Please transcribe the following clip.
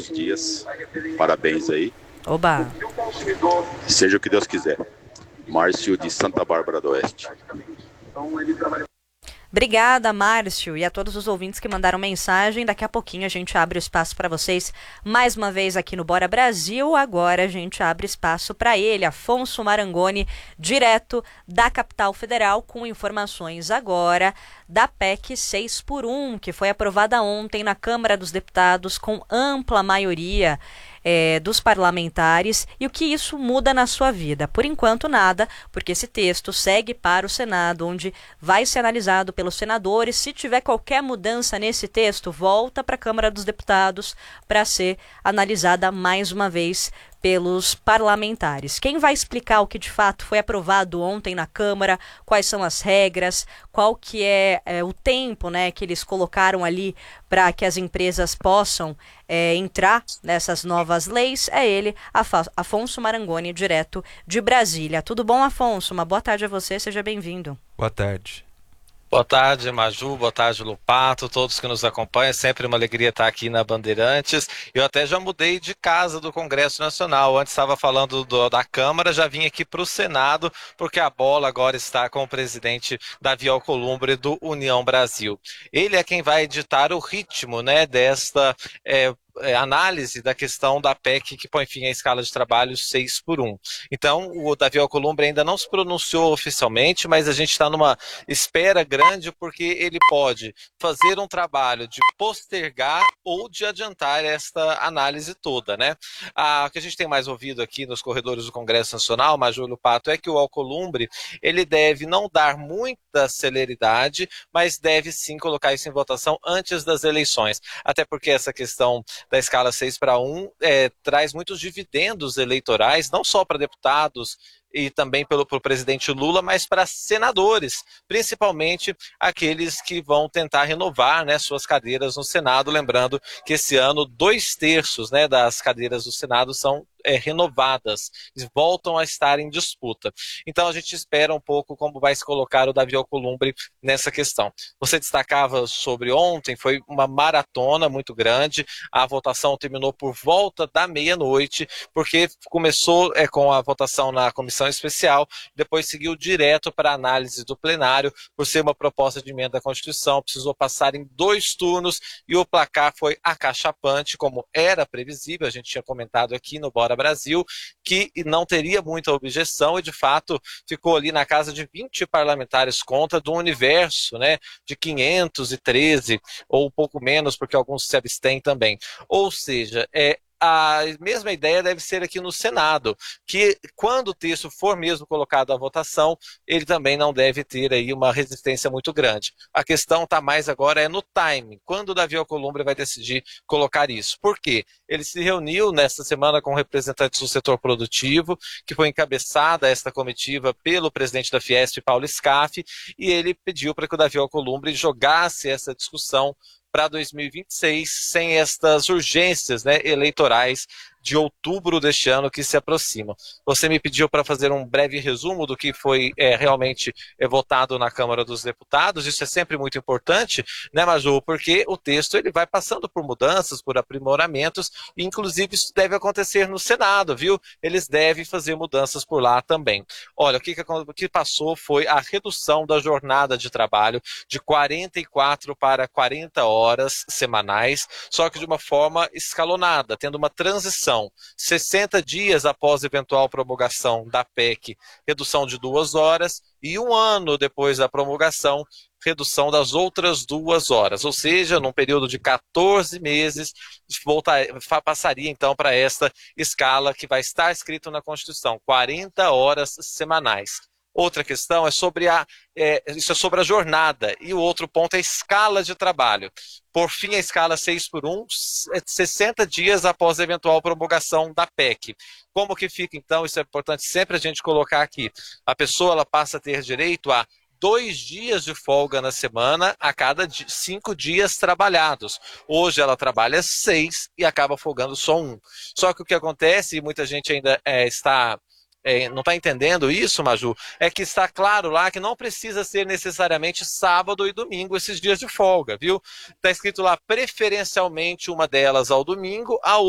os dias. Parabéns aí. Oba! Seja o que Deus quiser. Márcio de Santa Bárbara do Oeste. Obrigada, Márcio, e a todos os ouvintes que mandaram mensagem. Daqui a pouquinho a gente abre o espaço para vocês mais uma vez aqui no Bora Brasil. Agora a gente abre espaço para ele, Afonso Marangoni, direto da capital federal, com informações agora da PEC 6x1, que foi aprovada ontem na Câmara dos Deputados com ampla maioria dos parlamentares, e o que isso muda na sua vida. Por enquanto nada, porque esse texto segue para o Senado, onde vai ser analisado pelos senadores. Se tiver qualquer mudança nesse texto, volta para a Câmara dos Deputados para ser analisada mais uma vez pelos parlamentares. Quem vai explicar o que de fato foi aprovado ontem na Câmara, quais são as regras, qual que é o tempo, né, que eles colocaram ali para que as empresas possam entrar nessas novas leis, é ele, Afonso Marangoni, direto de Brasília. Tudo bom, Afonso? Uma boa tarde a você, seja bem-vindo. Boa tarde. Boa tarde, Maju, boa tarde, Lupato, todos que nos acompanham, é sempre uma alegria estar aqui na Bandeirantes. Eu até já mudei de casa do Congresso Nacional, antes estava falando da Câmara, já vim aqui para o Senado, porque a bola agora está com o presidente Davi Alcolumbre do União Brasil. Ele é quem vai ditar o ritmo, né, desta análise da questão da PEC que põe fim à escala de trabalho 6x1. Então, o Davi Alcolumbre ainda não se pronunciou oficialmente, mas a gente está numa espera grande porque ele pode fazer um trabalho de postergar ou de adiantar esta análise toda, né? O que a gente tem mais ouvido aqui nos corredores do Congresso Nacional, Major Lupato, é que o Alcolumbre, ele deve não dar muita celeridade, mas deve sim colocar isso em votação antes das eleições. Até porque essa questão da escala 6x1 traz muitos dividendos eleitorais, não só para deputados e também pelo presidente Lula, mas para senadores, principalmente aqueles que vão tentar renovar, né, suas cadeiras no Senado. Lembrando que esse ano 2/3, né, das cadeiras do Senado são renovadas, voltam a estar em disputa. Então a gente espera um pouco como vai se colocar o Davi Alcolumbre nessa questão. Você destacava sobre ontem, foi uma maratona muito grande, a votação terminou por volta da meia-noite, porque começou com a votação na comissão especial, depois seguiu direto para a análise do plenário. Por ser uma proposta de emenda à Constituição, precisou passar em 2 turnos e o placar foi acachapante, como era previsível. A gente tinha comentado aqui no Bora Brasil que não teria muita objeção e de fato ficou ali na casa de 20 parlamentares contra, do universo, né, de 513 ou um pouco menos, porque alguns se abstêm também. Ou seja, a mesma ideia deve ser aqui no Senado, que quando o texto for mesmo colocado à votação, ele também não deve ter aí uma resistência muito grande. A questão está mais agora no timing, quando o Davi Alcolumbre vai decidir colocar isso. Por quê? Ele se reuniu nesta semana com representantes do setor produtivo, que foi encabeçada esta comitiva pelo presidente da Fiesp, Paulo Scaff, e ele pediu para que o Davi Alcolumbre jogasse essa discussão para 2026, sem estas urgências, né, eleitorais de outubro deste ano que se aproximam. Você me pediu para fazer um breve resumo do que foi realmente votado na Câmara dos Deputados. Isso é sempre muito importante, né, Maju? Porque o texto ele vai passando por mudanças, por aprimoramentos, e inclusive isso deve acontecer no Senado, viu? Eles devem fazer mudanças por lá também. Olha, o que passou foi a redução da jornada de trabalho de 44 para 40 horas semanais, só que de uma forma escalonada, tendo uma transição. 60 dias após eventual promulgação da PEC, redução de 2 horas, e 1 ano depois da promulgação, redução das outras 2 horas. Ou seja, num período de 14 meses, passaria então para esta escala que vai estar escrito na Constituição, 40 horas semanais. Outra questão é sobre isso é sobre a jornada, e o outro ponto é a escala de trabalho. Por fim, a escala 6x1, 60 dias após a eventual promulgação da PEC. Como que fica, então? Isso é importante sempre a gente colocar aqui. A pessoa ela passa a ter direito a 2 dias de folga na semana a cada 5 dias trabalhados. Hoje ela trabalha 6 e acaba folgando só 1. Só que o que acontece, e muita gente ainda não está entendendo isso, Maju, é que está claro lá que não precisa ser necessariamente sábado e domingo esses dias de folga, viu? Está escrito lá preferencialmente uma delas ao domingo, a